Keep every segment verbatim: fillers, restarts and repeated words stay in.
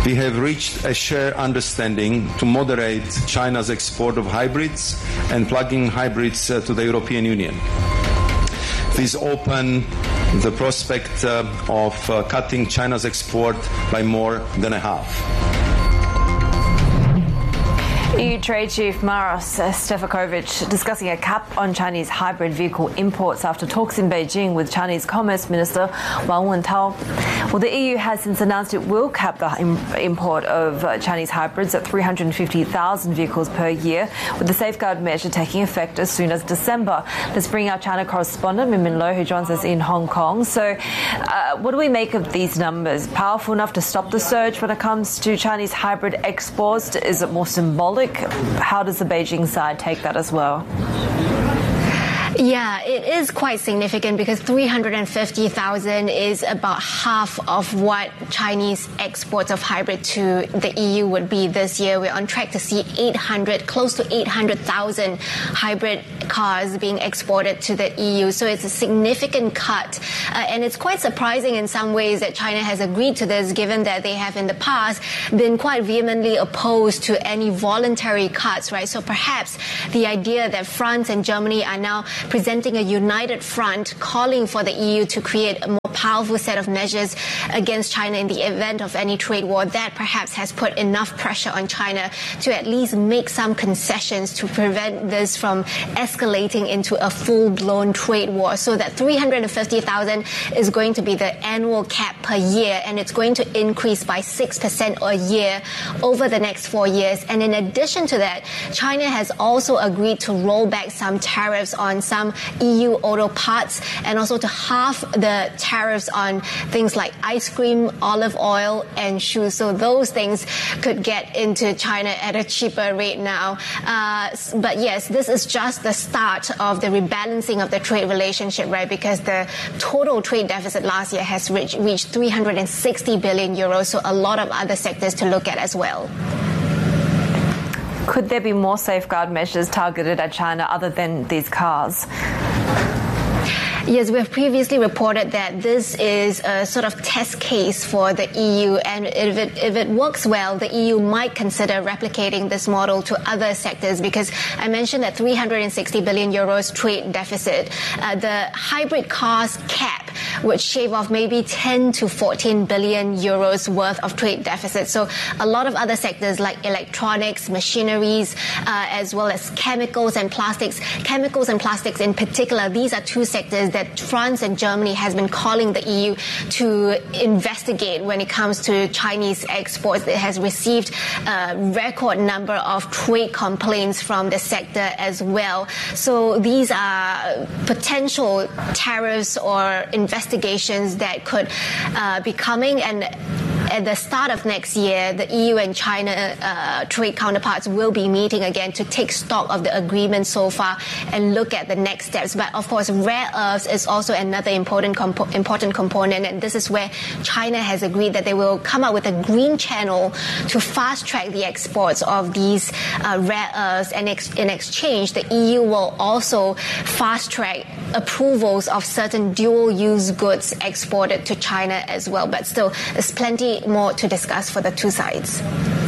we have reached a shared understanding to moderate China's export of hybrids and plug-in hybrids uh, to the European Union. This open the prospect uh, of uh, cutting China's export by more than a half. E U Trade Chief Maros Sefcovic discussing a cap on Chinese hybrid vehicle imports after talks in Beijing with Chinese Commerce Minister Wang Wentao. Well, the E U has since announced it will cap the im- import of uh, Chinese hybrids at three hundred fifty thousand vehicles per year, with the safeguard measure taking effect as soon as December. Let's bring our China correspondent, Min Min Lo, who joins us in Hong Kong. So, uh, what do we make of these numbers? Powerful enough to stop the surge when it comes to Chinese hybrid exports? Is it more symbolic? How does the Beijing side take that as well? Yeah, it is quite significant because three hundred fifty thousand is about half of what Chinese exports of hybrid to the E U would be this year. We're on track to see eight hundred, close to eight hundred thousand hybrid cars being exported to the E U. So it's a significant cut. Uh, and it's quite surprising in some ways that China has agreed to this, given that they have in the past been quite vehemently opposed to any voluntary cuts, right? So perhaps the idea that France and Germany are now presenting a united front, calling for the E U to create a more powerful set of measures against China in the event of any trade war, that perhaps has put enough pressure on China to at least make some concessions to prevent this from escalating into a full-blown trade war. So that three hundred fifty thousand is going to be the annual cap per year, and it's going to increase by six percent a year over the next four years. And in addition to that, China has also agreed to roll back some tariffs on some Some E U auto parts, and also to halve the tariffs on things like ice cream, olive oil, and shoes. So those things could get into China at a cheaper rate now. Uh, but yes, this is just the start of the rebalancing of the trade relationship, right? Because the total trade deficit last year has reached, reached three hundred sixty billion euros. So a lot of other sectors to look at as well. Could there be more safeguard measures targeted at China other than these cars? Yes, we have previously reported that this is a sort of test case for the E U, and if it, if it works well, the E U might consider replicating this model to other sectors, because I mentioned that three hundred sixty billion euros trade deficit. Uh, the hybrid cars cap would shave off maybe ten to fourteen billion euros worth of trade deficit. So a lot of other sectors like electronics, machineries, uh, as well as chemicals and plastics. Chemicals and plastics in particular, these are two sectors that France and Germany has been calling the E U to investigate when it comes to Chinese exports. It has received a record number of trade complaints from the sector as well. So these are potential tariffs or investigations that could uh, be coming, and at the start of next year, the E U and China uh, trade counterparts will be meeting again to take stock of the agreement so far and look at the next steps. But of course, rare earths is also another important compo- important component, and this is where China has agreed that they will come up with a green channel to fast-track the exports of these uh, rare earths, and ex- in exchange, the E U will also fast-track approvals of certain dual-use goods exported to China as well. But still, there's plenty more to discuss for the two sides.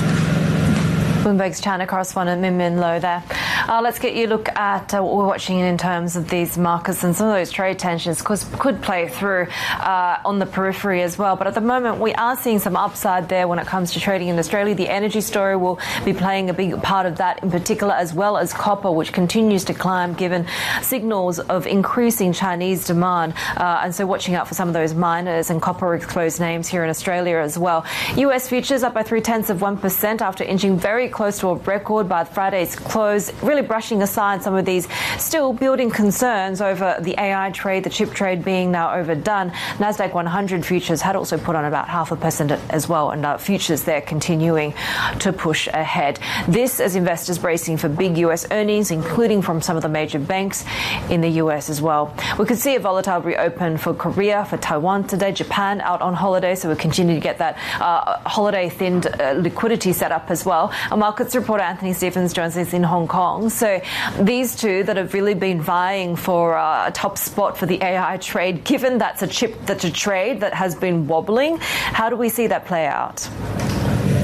Bloomberg's China correspondent Min Min Lo there. Uh, let's get you a look at uh, what we're watching in terms of these markets, and some of those trade tensions could, could play through uh, on the periphery as well. But at the moment, we are seeing some upside there when it comes to trading in Australia. The energy story will be playing a big part of that in particular, as well as copper, which continues to climb given signals of increasing Chinese demand. Uh, and so watching out for some of those miners and copper-exposed names here in Australia as well. U S futures up by three-tenths of one percent after inching very close to a record by Friday's close, really brushing aside some of these still building concerns over the A I trade, the chip trade being now overdone. Nasdaq one hundred futures had also put on about half a percent as well, and uh, futures there continuing to push ahead. This as investors bracing for big U S earnings, including from some of the major banks in the U S as well. We could see a volatile reopen for Korea, for Taiwan today, Japan out on holiday, so we continue to get that uh, holiday-thinned uh, liquidity set up as well. Our markets reporter Anthony Stephens joins us in Hong Kong. So these two that have really been vying for uh, a top spot for the A I trade, given that's a chip, that's a trade that has been wobbling, how do we see that play out?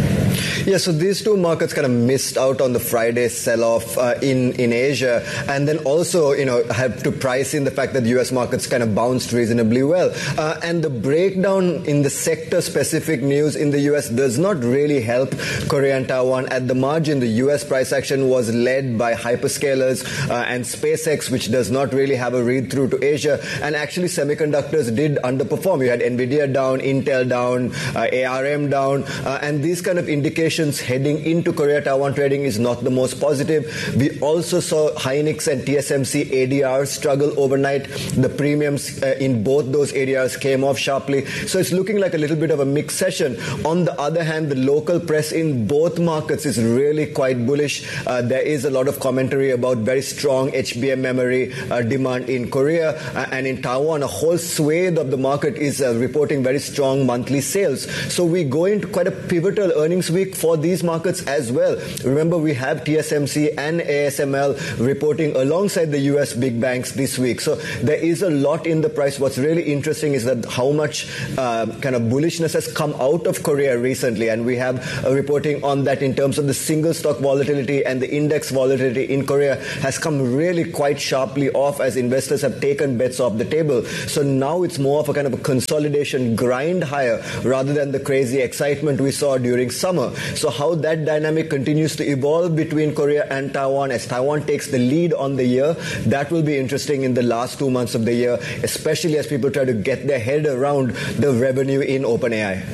Yeah, so these two markets kind of missed out on the Friday sell-off uh, in, in Asia, and then also, you know, have to price in the fact that the U S markets kind of bounced reasonably well. Uh, and the breakdown in the sector-specific news in the U S does not really help Korea and Taiwan. At the margin, the U S price action was led by hyperscalers uh, and SpaceX, which does not really have a read-through to Asia. And actually, semiconductors did underperform. You had NVIDIA down, Intel down, uh, A R M down, uh, and these kind of indications heading into Korea-Taiwan trading is not the most positive. We also saw Hynix and T S M C A D Rs struggle overnight. The premiums uh, in both those A D Rs came off sharply. So it's looking like a little bit of a mixed session. On the other hand, the local press in both markets is really quite bullish. Uh, there is a lot of commentary about very strong H B M memory uh, demand in Korea, uh, and in Taiwan, a whole swathe of the market is uh, reporting very strong monthly sales. So we go into quite a pivotal earnings week for these markets as well. Remember, we have T S M C and A S M L reporting alongside the U S big banks this week. So there is a lot in the price. What's really interesting is that how much uh, kind of bullishness has come out of Korea recently, and we have uh, reporting on that in terms of the single stock volatility, and the index volatility in Korea has come really quite sharply off as investors have taken bets off the table. So now it's more of a kind of a consolidation grind higher rather than the crazy excitement we saw during summer. So how that dynamic continues to evolve between Korea and Taiwan as Taiwan takes the lead on the year, that will be interesting in the last two months of the year, especially as people try to get their head around the revenue in OpenAI.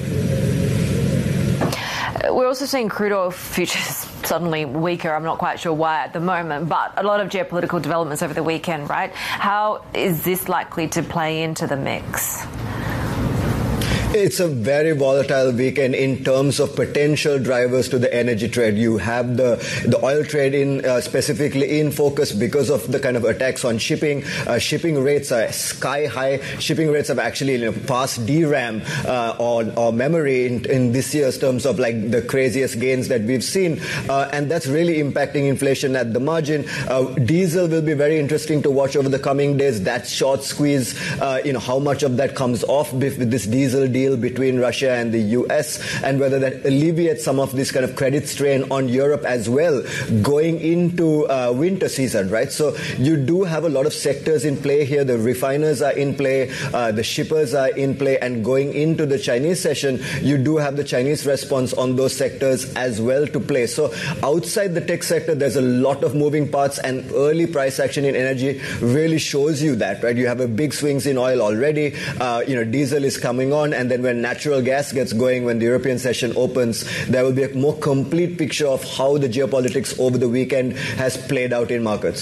We're also seeing crude oil futures suddenly weaker. I'm not quite sure why at the moment, but a lot of geopolitical developments over the weekend, right? How is this likely to play into the mix? It's a very volatile weekend in terms of potential drivers to the energy trade. You have the, the oil trade in uh, specifically in focus because of the kind of attacks on shipping. Uh, shipping rates are sky high. Shipping rates have actually, you know, passed D RAM uh, or, or memory in, in this year's terms of like the craziest gains that we've seen. Uh, and that's really impacting inflation at the margin. Uh, diesel will be very interesting to watch over the coming days. That short squeeze, uh, you know, how much of that comes off with this diesel deal between Russia and the U S, and whether that alleviates some of this kind of credit strain on Europe as well going into uh, winter season, right? So you do have a lot of sectors in play here. The refiners are in play, uh, the shippers are in play, and going into the Chinese session, you do have the Chinese response on those sectors as well to play. So outside the tech sector, there's a lot of moving parts, and early price action in energy really shows you that, right? You have a big swings in oil already. Uh, you know, diesel is coming on, and then when natural gas gets going, when the European session opens, there will be a more complete picture of how the geopolitics over the weekend has played out in markets.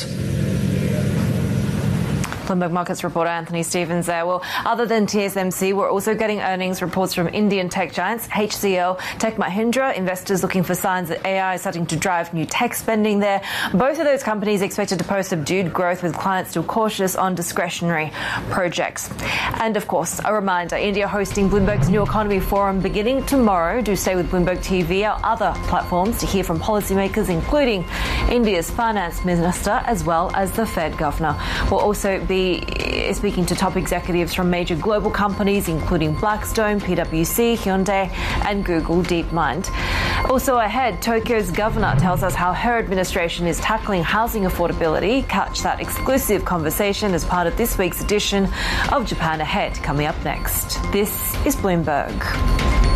Bloomberg Markets reporter Anthony Stevens there. Well, other than T S M C, we're also getting earnings reports from Indian tech giants, H C L, Tech Mahindra. Investors looking for signs that A I is starting to drive new tech spending there. Both of those companies expected to post subdued growth, with clients still cautious on discretionary projects. And of course, a reminder, India hosting Bloomberg's New Economy Forum beginning tomorrow. Do stay with Bloomberg T V, our other platforms, to hear from policymakers, including India's finance minister as well as the Fed governor. We'll also be speaking to top executives from major global companies, including Blackstone, P W C, Hyundai, and Google DeepMind. Also ahead, Tokyo's governor tells us how her administration is tackling housing affordability. Catch that exclusive conversation as part of this week's edition of Japan Ahead, coming up next. This is Bloomberg.